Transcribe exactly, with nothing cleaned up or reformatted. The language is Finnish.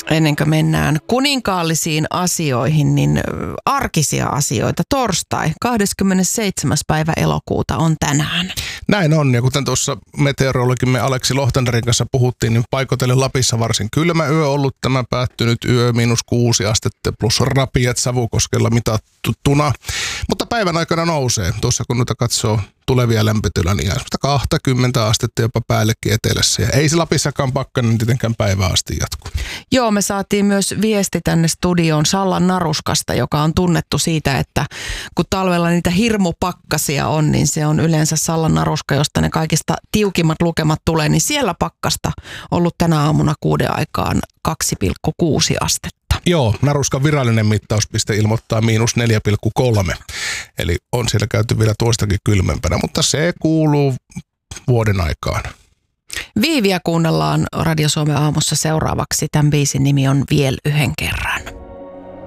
Ennen kuin mennään kuninkaallisiin asioihin, niin arkisia asioita. Torstai, kahdeskymmenesseitsemäs päivä elokuuta on tänään. Näin on, ja kuten tuossa meteorologimme Aleksi Lohtanderin kanssa puhuttiin, niin paikoitellen Lapissa varsin kylmä yö ollut. Tämä päättynyt yö miinus kuusi astetta plus rapiat Savukoskella mitattuna. Mutta päivän aikana nousee. Tuossa kun noita katsoo tulevia lämpötilaa, niin ihan kaksikymmentä astetta jopa päällekin etelässä. Ja ei se Lapissakaan pakkanen tietenkään päivään asti jatku. Joo, me saatiin myös viesti tänne studioon Sallan naruskasta, joka on tunnettu siitä, että kun talvella niitä hirmupakkasia on, niin se on yleensä Sallan naruska, josta ne kaikista tiukimmat lukemat tulee, niin siellä pakkasta ollut tänä aamuna kuuden aikaan kaksi pilkku kuusi astetta. Joo, naruskan virallinen mittauspiste ilmoittaa miinus neljä pilkku kolme, eli on siellä käyty vielä tuostakin kylmempänä, mutta se kuuluu vuoden aikaan. Viiviä kuunnellaan Radio Suomen aamussa seuraavaksi. Tämän biisin nimi on Viel yhden kerran.